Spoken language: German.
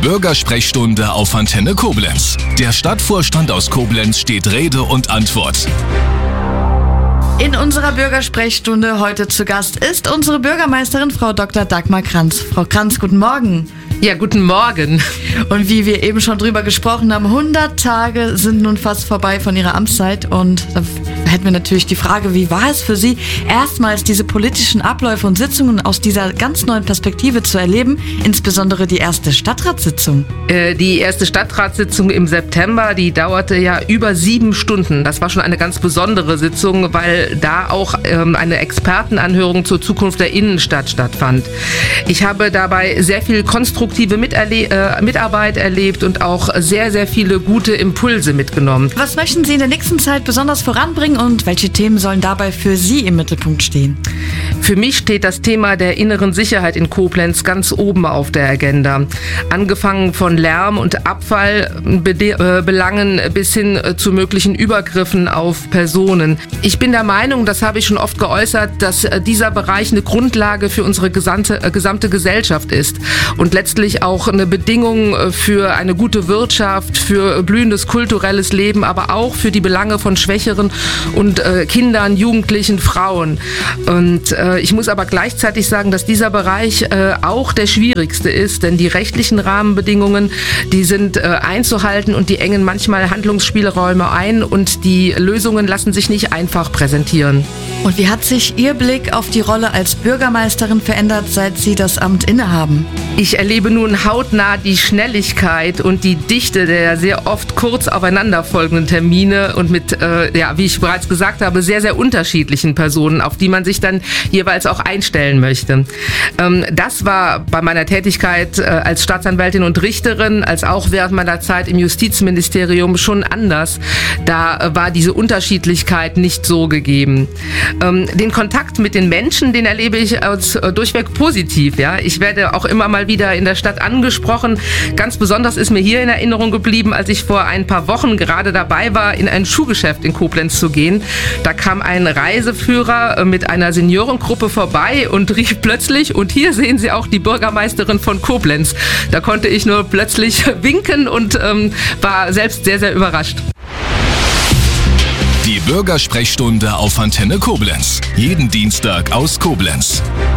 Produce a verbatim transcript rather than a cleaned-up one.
Bürgersprechstunde auf Antenne Koblenz. Der Stadtvorstand aus Koblenz steht Rede und Antwort. In unserer Bürgersprechstunde heute zu Gast ist unsere Bürgermeisterin, Frau Doktor Dagmar Kranz. Frau Kranz, guten Morgen. Ja, guten Morgen. Und wie wir eben schon drüber gesprochen haben, hundert Tage sind nun fast vorbei von Ihrer Amtszeit. Und da hätten wir natürlich die Frage, wie war es für Sie, erstmals diese politischen Abläufe und Sitzungen aus dieser ganz neuen Perspektive zu erleben, insbesondere die erste Stadtratssitzung? Äh, die erste Stadtratssitzung im September, die dauerte ja über sieben Stunden. Das war schon eine ganz besondere Sitzung, weil da auch ähm, eine Expertenanhörung zur Zukunft der Innenstadt stattfand. Ich habe dabei sehr viel konstruktive Miterle- äh, Mitarbeit erlebt und auch sehr, sehr viele gute Impulse mitgenommen. Was möchten Sie in der nächsten Zeit besonders voranbringen und welche Themen sollen dabei für Sie im Mittelpunkt stehen? Für mich steht das Thema der inneren Sicherheit in Koblenz ganz oben auf der Agenda. Angefangen von Lärm- und Abfallbelangen bis hin zu möglichen Übergriffen auf Personen. Ich bin der Meinung, das habe ich schon oft geäußert, dass dieser Bereich eine Grundlage für unsere gesamte, gesamte Gesellschaft ist und letztlich auch eine Bedingung für eine gute Wirtschaft, für blühendes kulturelles Leben, aber auch für die Belange von Schwächeren und äh, Kindern, Jugendlichen, Frauen. Und äh, ich muss aber gleichzeitig sagen, dass dieser Bereich äh, auch der schwierigste ist, denn die rechtlichen Rahmenbedingungen, die sind äh, einzuhalten und die engen manchmal Handlungsspielräume ein und die Lösungen lassen sich nicht einfach präsentieren. Und wie hat sich Ihr Blick auf die Rolle als Bürgermeisterin verändert, seit Sie das Amt innehaben? Ich erlebe nun hautnah die Schnelligkeit und die Dichte der sehr oft kurz aufeinanderfolgenden Termine und mit, äh, ja, wie ich bereits gesagt habe, sehr, sehr unterschiedlichen Personen, auf die man sich dann jeweils auch einstellen möchte. Ähm, das war bei meiner Tätigkeit äh, als Staatsanwältin und Richterin, als auch während meiner Zeit im Justizministerium schon anders. Da äh, war diese Unterschiedlichkeit nicht so gegeben. Ähm, den Kontakt mit den Menschen, den erlebe ich als äh, durchweg positiv. Ja? Ich werde auch immer mal wieder in der Stadt angesprochen. Ganz besonders ist mir hier in Erinnerung geblieben, als ich vor ein paar Wochen gerade dabei war, in ein Schuhgeschäft in Koblenz zu gehen. Da kam ein Reiseführer mit einer Seniorengruppe vorbei und rief plötzlich, und hier sehen Sie auch die Bürgermeisterin von Koblenz. Da konnte ich nur plötzlich winken und ähm, war selbst sehr, sehr überrascht. Die Bürgersprechstunde auf Antenne Koblenz. Jeden Dienstag aus Koblenz.